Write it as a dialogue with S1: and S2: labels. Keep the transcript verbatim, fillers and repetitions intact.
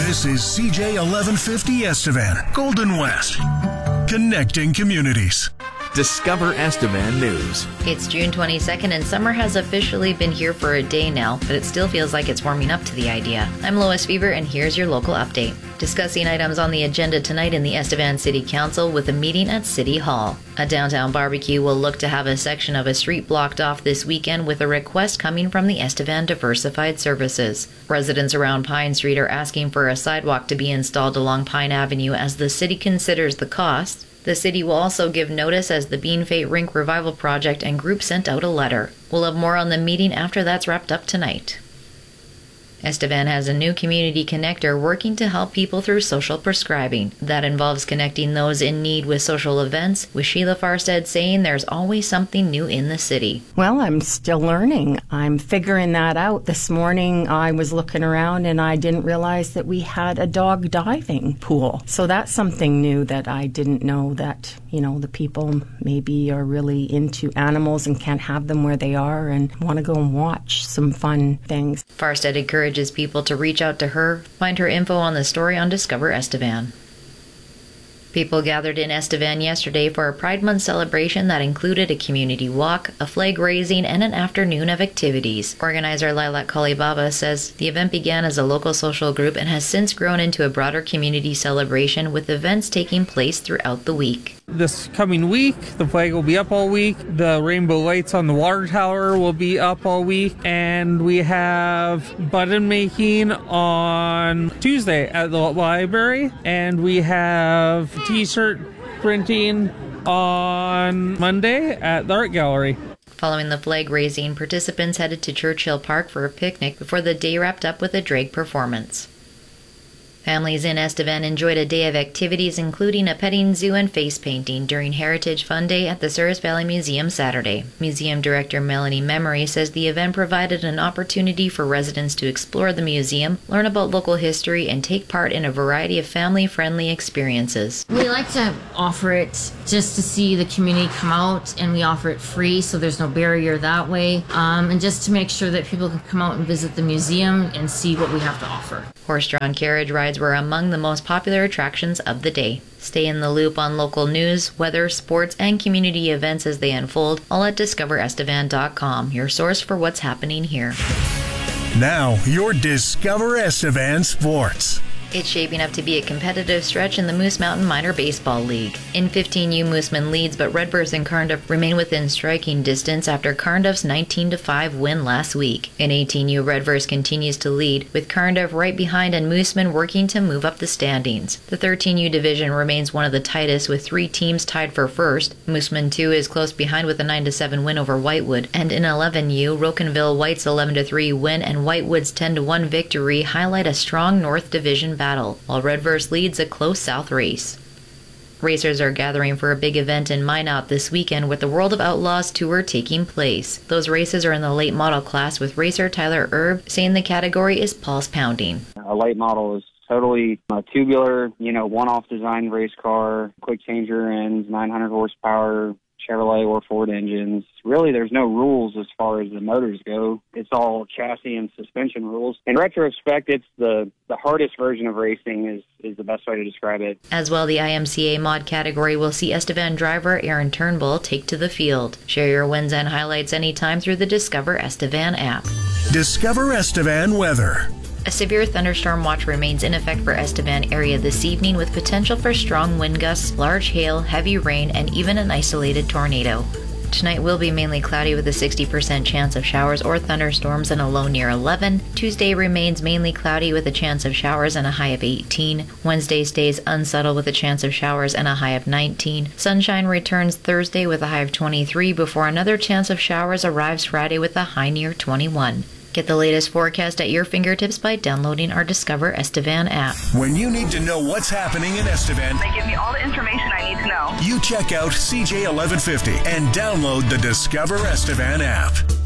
S1: This is C J eleven fifty Estevan, Golden West, connecting communities.
S2: Discover Estevan News.
S3: It's June twenty-second and summer has officially been here for a day now, but it still feels like it's warming up to the idea. I'm Lois Fever and here's your local update. Discussing items on the agenda tonight in the Estevan City Council with a meeting at City Hall. A downtown barbecue will look to have a section of a street blocked off this weekend with a request coming from the Estevan Diversified Services. Residents around Pine Street are asking for a sidewalk to be installed along Pine Avenue as the city considers the cost. The city will also give notice as the Bean Fate Rink Revival Project and group sent out a letter. We'll have more on the meeting after that's wrapped up tonight. Estevan has a new community connector working to help people through social prescribing. That involves connecting those in need with social events, with Sheila Farstead saying there's always something new in the city.
S4: Well, I'm still learning. I'm figuring that out. This morning I was looking around and I didn't realize that we had a dog diving pool. So that's something new that I didn't know, that, you know, the people maybe are really into animals and can't have them where they are and want to go and watch some fun things.
S3: Farstead encouraged encourages people to reach out to her. Find her info on the story on Discover Estevan. People gathered in Estevan yesterday for a Pride Month celebration that included a community walk, a flag raising, and an afternoon of activities. Organizer Lilac Kalibaba says the event began as a local social group and has since grown into a broader community celebration with events taking place throughout the week.
S5: This coming week, the flag will be up all week. The rainbow lights on the water tower will be up all week. And we have button making on Tuesday at the library. And we have t-shirt printing on Monday at the art gallery.
S3: Following the flag raising, participants headed to Churchill Park for a picnic before the day wrapped up with a drag performance. Families in Estevan enjoyed a day of activities including a petting zoo and face painting during Heritage Fun Day at the Souris Valley Museum Saturday. Museum Director Melanie Memory says the event provided an opportunity for residents to explore the museum, learn about local history, and take part in a variety of family-friendly experiences.
S6: We like to offer it just to see the community come out, and we offer it free, so there's no barrier that way, um, and just to make sure that people can come out and visit the museum and see what we have to offer.
S3: Horse-drawn carriage rides were among the most popular attractions of the day. Stay in the loop on local news, weather, sports, and community events as they unfold, all at discover estevan dot com, your source for what's happening here.
S1: Now, your Discover Estevan Sports.
S3: It's shaping up to be a competitive stretch in the Moose Mountain Minor Baseball League. In fifteen U, Mooseman leads, but Redverse and Carnduff remain within striking distance after Carnduff's nineteen to five win last week. In eighteen U, Redverse continues to lead, with Carnduff right behind and Mooseman working to move up the standings. The thirteen U division remains one of the tightest, with three teams tied for first. Mooseman two is close behind with a nine to seven win over Whitewood, and in eleven U, Rocanville White's eleven to three win and Whitewood's ten to one victory highlight a strong North Division battle, while Redverse leads a close South race. Racers are gathering for a big event in Minot this weekend with the World of Outlaws Tour taking place. Those races are in the late model class, with racer Tyler Erb saying the category is pulse pounding.
S7: A late model is totally a tubular, you know, one-off design race car, quick changer ends, nine hundred horsepower, Chevrolet or Ford engines. Really, there's no rules as far as the motors go. It's all chassis and suspension rules. In retrospect, it's the, the hardest version of racing is, is the best way to describe it.
S3: As well, the I M C A mod category will see Estevan driver Aaron Turnbull take to the field. Share your wins and highlights anytime through the Discover Estevan app.
S1: Discover Estevan weather.
S3: A severe thunderstorm watch remains in effect for Estevan area this evening, with potential for strong wind gusts, large hail, heavy rain, and even an isolated tornado. Tonight will be mainly cloudy with a sixty percent chance of showers or thunderstorms and a low near eleven. Tuesday remains mainly cloudy with a chance of showers and a high of eighteen. Wednesday stays unsettled with a chance of showers and a high of nineteen. Sunshine returns Thursday with a high of twenty-three before another chance of showers arrives Friday with a high near twenty-one. Get the latest forecast at your fingertips by downloading our Discover Estevan app.
S1: When you need to know what's happening in Estevan,
S8: they give me all the information I need to know.
S1: You check out C J eleven fifty and download the Discover Estevan app.